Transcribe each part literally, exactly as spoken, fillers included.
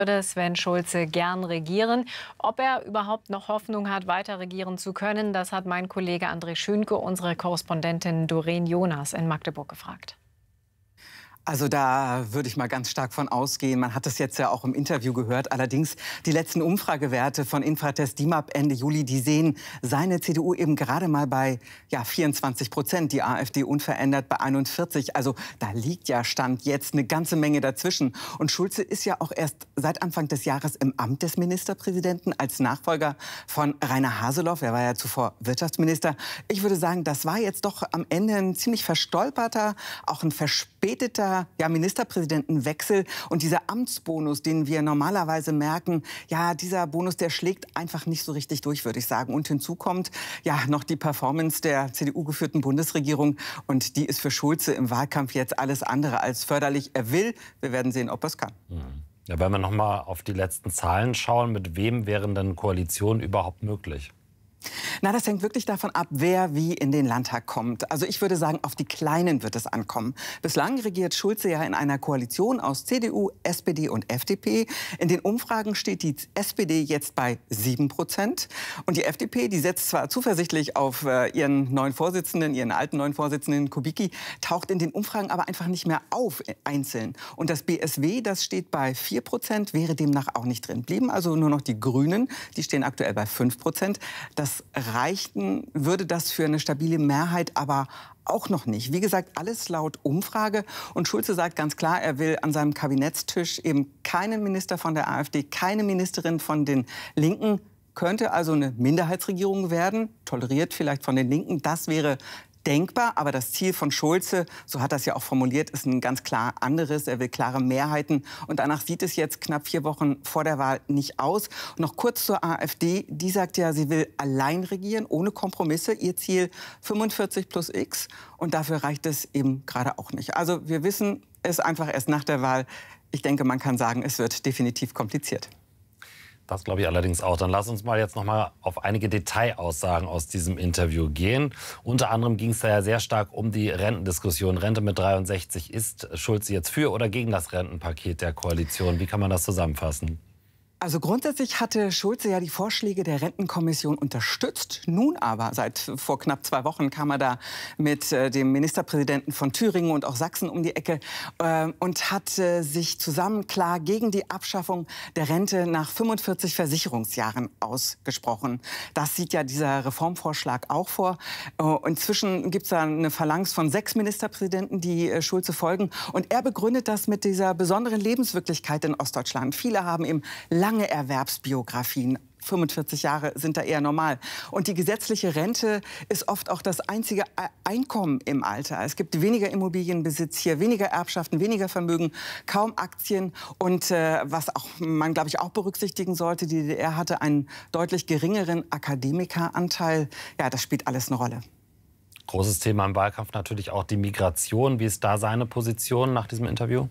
würde Sven Schulze gern regieren. Ob er überhaupt noch Hoffnung hat, weiter regieren zu können, das hat mein Kollege André Schünke, unsere Korrespondentin Doreen Jonas in Magdeburg gefragt. Also da würde ich mal ganz stark von ausgehen. Man hat es jetzt ja auch im Interview gehört. Allerdings die letzten Umfragewerte von Infratest DIMAP Ende Juli, die sehen seine C D U eben gerade mal bei ja, vierundzwanzig Prozent, die AfD unverändert bei einundvierzig. Also da liegt ja Stand jetzt eine ganze Menge dazwischen. Und Schulze ist ja auch erst seit Anfang des Jahres im Amt des Ministerpräsidenten als Nachfolger von Rainer Haseloff. Er war ja zuvor Wirtschaftsminister. Ich würde sagen, das war jetzt doch am Ende ein ziemlich verstolperter, auch ein verspäteter ja, Ministerpräsidentenwechsel. Und dieser Amtsbonus, den wir normalerweise merken, ja, dieser Bonus, der schlägt einfach nicht so richtig durch, würde ich sagen. Und hinzu kommt ja noch die Performance der C D U-geführten Bundesregierung. Und die ist für Schulze im Wahlkampf jetzt alles andere als förderlich. Er will, wir werden sehen, ob er es kann. Ja, wenn wir noch mal auf die letzten Zahlen schauen, mit wem wären denn Koalitionen überhaupt möglich? Na, das hängt wirklich davon ab, wer wie in den Landtag kommt. Also ich würde sagen, auf die Kleinen wird es ankommen. Bislang regiert Schulze ja in einer Koalition aus C D U, S P D und F D P. In den Umfragen steht die S P D jetzt bei sieben Prozent. Und die F D P, die setzt zwar zuversichtlich auf äh, ihren neuen Vorsitzenden, ihren alten neuen Vorsitzenden Kubicki, taucht in den Umfragen aber einfach nicht mehr auf einzeln. Und das B S W, das steht bei vier Prozent, wäre demnach auch nicht drin. Blieben also nur noch die Grünen, die stehen aktuell bei fünf Prozent. Das reichten, würde das für eine stabile Mehrheit aber auch noch nicht. Wie gesagt, alles laut Umfrage. Und Schulze sagt ganz klar, er will an seinem Kabinettstisch eben keinen Minister von der AfD, keine Ministerin von den Linken. Könnte also eine Minderheitsregierung werden, toleriert vielleicht von den Linken. Das wäre denkbar, aber das Ziel von Schulze, so hat er es ja auch formuliert, ist ein ganz klar anderes. Er will klare Mehrheiten und danach sieht es jetzt knapp vier Wochen vor der Wahl nicht aus. Und noch kurz zur AfD, die sagt ja, sie will allein regieren, ohne Kompromisse. Ihr Ziel fünfundvierzig plus X und dafür reicht es eben gerade auch nicht. Also wir wissen es einfach erst nach der Wahl. Ich denke, man kann sagen, es wird definitiv kompliziert. Das glaube ich allerdings auch. Dann lass uns mal jetzt noch mal auf einige Detailaussagen aus diesem Interview gehen. Unter anderem ging es da ja sehr stark um die Rentendiskussion. Rente mit dreiundsechzig. Ist Schulze jetzt für oder gegen das Rentenpaket der Koalition? Wie kann man das zusammenfassen? Also grundsätzlich hatte Schulze ja die Vorschläge der Rentenkommission unterstützt. Nun aber, seit vor knapp zwei Wochen kam er da mit äh, dem Ministerpräsidenten von Thüringen und auch Sachsen um die Ecke äh, und hat äh, sich zusammen klar gegen die Abschaffung der Rente nach fünfundvierzig Versicherungsjahren ausgesprochen. Das sieht ja dieser Reformvorschlag auch vor. Äh, inzwischen gibt es da eine Phalanx von sechs Ministerpräsidenten, die äh, Schulze folgen. Und er begründet das mit dieser besonderen Lebenswirklichkeit in Ostdeutschland. Viele haben eben lange Lange Erwerbsbiografien. fünfundvierzig Jahre sind da eher normal. Und die gesetzliche Rente ist oft auch das einzige Einkommen im Alter. Es gibt weniger Immobilienbesitz hier, weniger Erbschaften, weniger Vermögen, kaum Aktien. Und äh, was auch, man, glaube ich, auch berücksichtigen sollte, die D D R hatte einen deutlich geringeren Akademikeranteil. Ja, das spielt alles eine Rolle. Großes Thema im Wahlkampf natürlich auch die Migration. Wie ist da seine Position nach diesem Interview?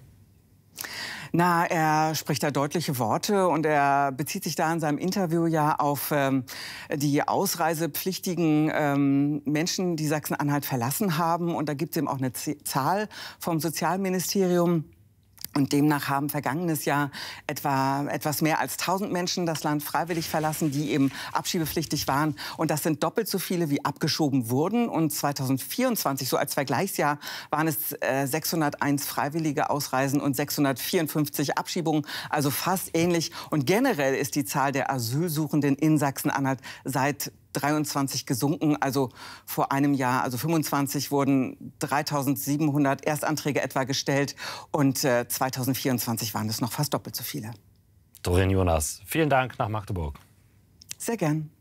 Na, er spricht da deutliche Worte und er bezieht sich da in seinem Interview ja auf ähm, die ausreisepflichtigen ähm, Menschen, die Sachsen-Anhalt verlassen haben. Und da gibt es eben auch eine Z- Zahl vom Sozialministerium. Und demnach haben vergangenes Jahr etwa etwas mehr als tausend Menschen das Land freiwillig verlassen, die eben abschiebepflichtig waren. Und das sind doppelt so viele, wie abgeschoben wurden. Und zweitausendvierundzwanzig, so als Vergleichsjahr, waren es äh, sechshunderteins freiwillige Ausreisen und sechshundertvierundfünfzig Abschiebungen. Also fast ähnlich. Und generell ist die Zahl der Asylsuchenden in Sachsen-Anhalt seit dreiundzwanzig gesunken, also vor einem Jahr, also fünfundzwanzig wurden dreitausendsiebenhundert Erstanträge etwa gestellt und äh, zweitausendvierundzwanzig waren es noch fast doppelt so viele. Doreen Jonas, vielen Dank nach Magdeburg. Sehr gern.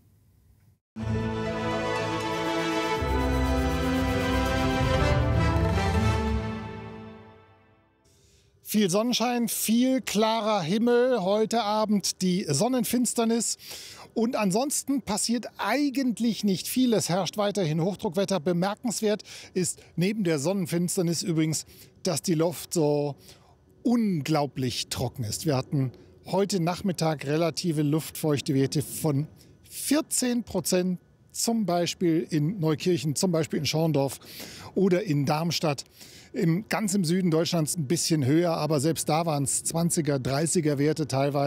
Viel Sonnenschein, viel klarer Himmel, heute Abend die Sonnenfinsternis. Und ansonsten passiert eigentlich nicht viel. Es herrscht weiterhin Hochdruckwetter. Bemerkenswert ist neben der Sonnenfinsternis übrigens, dass die Luft so unglaublich trocken ist. Wir hatten heute Nachmittag relative Luftfeuchtewerte von vierzehn Prozent, zum Beispiel in Neukirchen, zum Beispiel in Schorndorf oder in Darmstadt. Im, ganz im Süden Deutschlands ein bisschen höher, aber selbst da waren es zwanziger, dreißiger Werte teilweise.